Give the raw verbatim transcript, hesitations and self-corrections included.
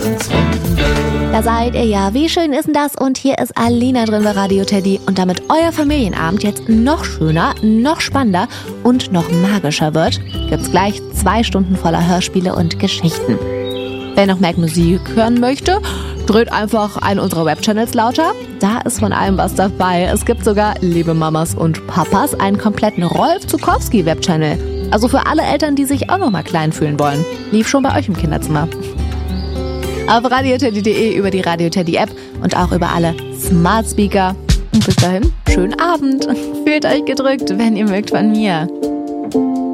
Da seid ihr ja. Wie schön ist denn das? Und hier ist Alina drin bei Radio Teddy. Und damit euer Familienabend jetzt noch schöner, noch spannender und noch magischer wird, gibt's gleich zwei Stunden voller Hörspiele und Geschichten. Wer noch mehr Musik hören möchte, dreht einfach einen unserer Webchannels lauter. Da ist von allem was dabei. Es gibt sogar, liebe Mamas und Papas, einen kompletten Rolf Zukowski Webchannel. Also für alle Eltern, die sich auch noch mal klein fühlen wollen. Lief schon bei euch im Kinderzimmer. Auf radioteddy punkt de, über die Radio Teddy App und auch über alle Smart Speaker. Und bis dahin, schönen Abend. Fühlt euch gedrückt, wenn ihr mögt, von mir.